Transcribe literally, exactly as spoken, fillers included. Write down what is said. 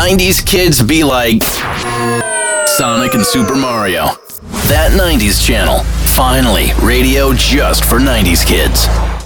nineties kids be like Sonic and Super Mario. That nineties channel. Finally, radio just for nineties kids.